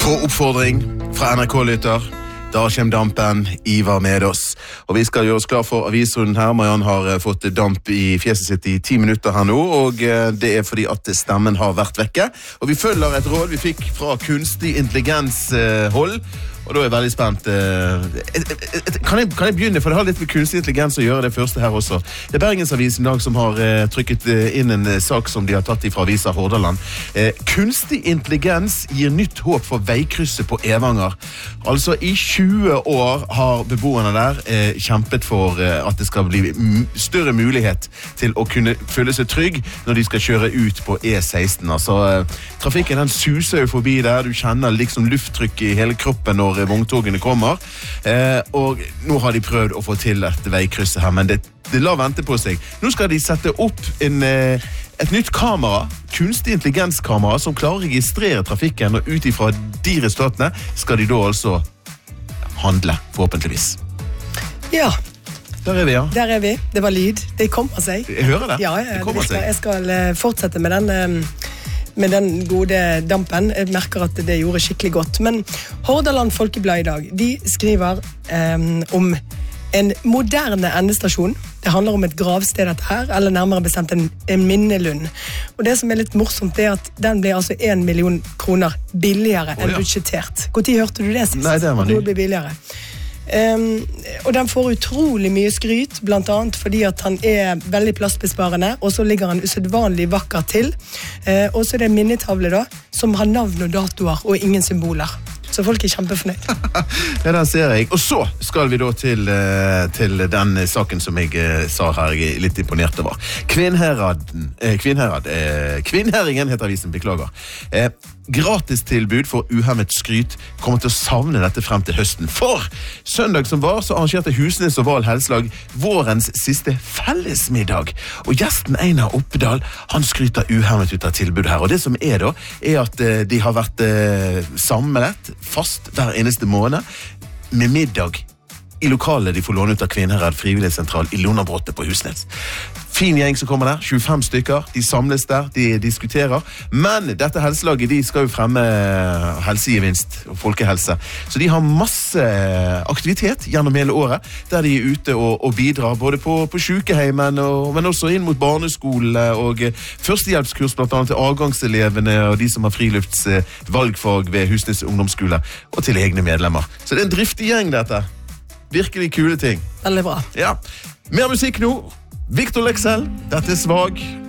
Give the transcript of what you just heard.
På oppfordring fra NRK-lytter, da kommer dampen, Ivar med oss. Og vi skal gjøre oss klar for avisrunden her. Marianne har fått damp i fjeset sitt i 10 minutter her nå, og det er fordi at stemmen har vært vekke. Og vi følger et råd vi fikk fra kunstig intelligenshold, og da er jeg veldig spent. Kan jeg begynne, for det har litt med kunstig intelligens å gjøre det første her også. Det er Bergensavisen i dag som har trykket inn en sak som de har tatt fra avisa Hordaland. Kunstig intelligens gir nytt håp for veikrysset på Evanger. Altså i 20 år har beboerne der kjempet for at det skal bli større mulighet til å kunne føle seg trygg når de skal kjøre ut på E16. Altså, trafikken den suser jo forbi der, du kjenner liksom lufttrykk i hele kroppen når vogntogene kommer, og nå har de prøvd å få til et veikrysset her, men det lar vente på seg. Nå skal de sette opp et nytt kamera, kunstig intelligenskamera, som klarer å registrere trafikken, og ut ifra de resultatene skal de da altså handle, forhåpentligvis. Ja. Der er vi, ja. Der er vi. Det var lyd. Det kommer seg. Jeg hører det. Ja, det kommer seg. Jeg skal fortsette med den gode dampen. Jeg merker at det gjorde skikkelig godt. Men Hordaland Folkeblad i dag, de skriver om en moderne endestasjon. Det handler om et gravsted dette her, eller nærmere bestemt en minnelund. Og det som er litt morsomt er at den blir altså 1 million kroner billigere enn budsjettert. Hvor tid hørte du det sist? Nei, det var ny. Det blir billigere. Og den får utrolig mye skryt, blant annet fordi at han er veldig plastbesparende, og så ligger han usedvanlig vakker til. Og så er det en minnetavle da, som har navn og datoer og ingen symboler. Så folk er kjempefornøyd. Ja, den ser jeg. Og så skal vi da til den saken som jeg sa her, jeg er litt imponert over. Kvinnherringen heter avisen, beklager. Gratistilbud for uhemmet skryt kommer til å savne dette frem til høsten. For søndag som var, så arrangerte Husnes og Val Helslag vårens siste fellesmiddag. Og gjesten Einar Oppedal, han skryter uhemmet ut av tilbudet her. Og det som er da, er at de har vært samlet fast hver eneste måned med middag i lokalet de får låne ut av Kvinnherad frivillighetssentral i Lunderbrottet på Husnes. Fin gjeng som kommer der, 25 stykker, de samles der, de diskuterer, men dette helselaget, de skal jo fremme helsegevinst og folkehelse, så de har masse aktivitet gjennom hele året, der de er ute og bidrar, både på sykeheimen, men også inn mot barneskole og førstehjelpskurs blant annet til avgangselevene og de som har friluftsvalgfag ved Husnes ungdomsskole, og til egne medlemmer. Så det er en driftig gjeng dette. Virkelig kule ting. Veldig bra. Ja. Mer musikk nå. Victor Lexell, dette er Svag.